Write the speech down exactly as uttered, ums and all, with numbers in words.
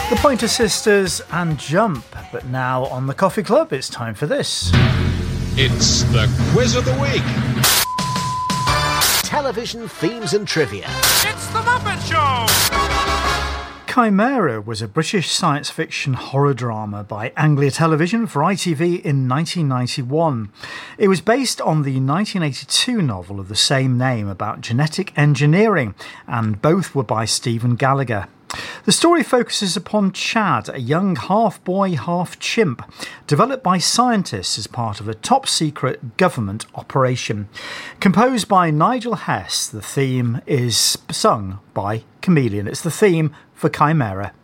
The Pointer Sisters and Jump. But now on the Coffee Club, it's time for this. It's the Quiz of the Week. Television themes and trivia. It's the Muppet Show! Chimera was a British science fiction horror drama by Anglia Television for I T V in nineteen ninety-one. It was based on the nineteen eighty-two novel of the same name about genetic engineering, and both were by Stephen Gallagher. The story focuses upon Chad, a young half-boy, half-chimp, developed by scientists as part of a top-secret government operation. Composed by Nigel Hess, the theme is sung by Chameleon. It's the theme for Chimera.